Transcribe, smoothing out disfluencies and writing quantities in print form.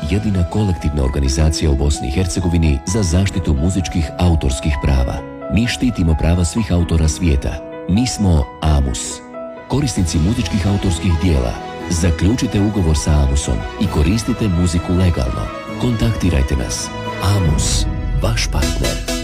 jedina kolektivna organizacija u Bosni i Hercegovini za zaštitu muzičkih autorskih prava. Mi štitimo prava svih autora svijeta. Mi smo AMUS. Korisnici muzičkih autorskih dijela, zaključite ugovor sa AMUSom i koristite muziku legalno. Kontaktirajte nas. AMUS, vaš partner.